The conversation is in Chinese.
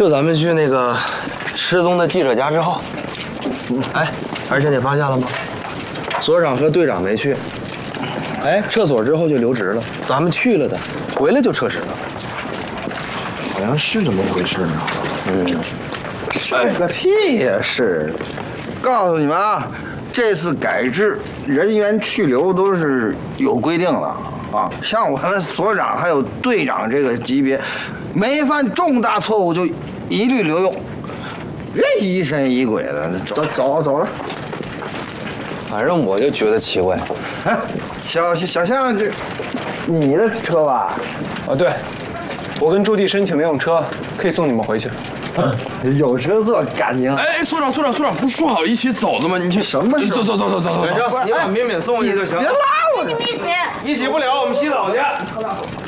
就咱们去那个失踪的记者家之后，哎，而且你发现了吗？所长和队长没去，哎，撤所之后就留职了。咱们去了的，回来就撤职了。 好像是这么回事呢。 这个屁呀！是，告诉你们啊，这次改制人员去留都是有规定的啊。像我们所长还有队长这个级别，没犯重大错误就一律留用。这疑神疑鬼的，走了。 反正我就觉得奇怪。 哎，小象，这你的车吧？ 哦，对，我跟驻地申请了辆车，可以送你们回去。 有车坐，感情。 哎，所长，不是说好一起走的吗？你这什么时候？ 走。 你把敏敏送回去就行。 别拉我！ 你们一起。 一起不了，我们洗澡去。